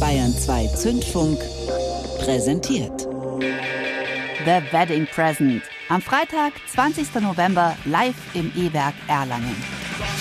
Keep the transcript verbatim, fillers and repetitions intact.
Bayern zwei Zündfunk präsentiert. The Wedding Present. Am Freitag, zwanzigsten November, live im E-Werk Erlangen.